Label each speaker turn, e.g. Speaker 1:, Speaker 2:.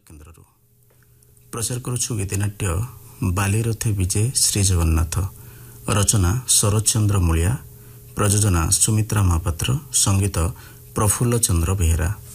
Speaker 1: କେନ୍ଦ୍ରରୁ ପ୍ରଚାର କରୁଛୁ ଗୀତିନାଟ୍ୟ ବାଲିରଥେ ବିଜେ ଶ୍ରୀ ଜଗନ୍ନାଥ। ରଚନା ଶରତ ଚନ୍ଦ୍ର ମୂଳିଆ, ପ୍ରଯୋଜନା ସୁମିତ୍ରା ମହାପାତ୍ର, ସଙ୍ଗୀତ ପ୍ରଫୁଲ୍ଲ ଚନ୍ଦ୍ର ବେହେରା।